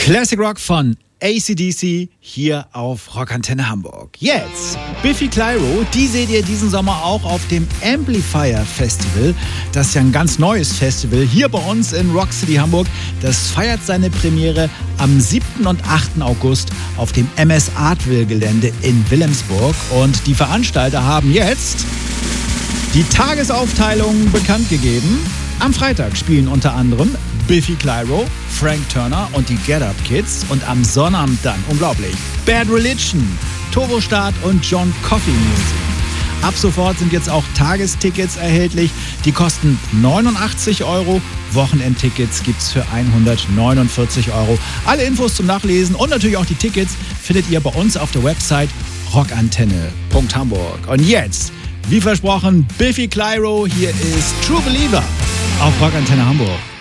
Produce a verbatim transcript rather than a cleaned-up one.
Classic Rock von A C D C hier auf Rockantenne Hamburg. Jetzt Biffy Clyro, die seht ihr diesen Sommer auch auf dem Amplifier Festival. Das ist ja ein ganz neues Festival hier bei uns in Rock City Hamburg. Das feiert seine Premiere am siebten und achten August auf dem M S Artville Gelände in Wilhelmsburg. Und die Veranstalter haben jetzt die Tagesaufteilung bekannt gegeben. Am Freitag spielen unter anderem Biffy Clyro, Frank Turner und die Get Up Kids. Und am Sonnabend dann, unglaublich, Bad Religion, Turbostart und John Coffey Music. Ab sofort sind jetzt auch Tagestickets erhältlich. Die kosten neunundachtzig Euro. Wochenendtickets gibt's für hundertneunundvierzig Euro. Alle Infos zum Nachlesen und natürlich auch die Tickets findet ihr bei uns auf der Website rockantenne punkt hamburg. Und jetzt, wie versprochen, Biffy Clyro, hier ist True Believer auf Rockantenne Hamburg.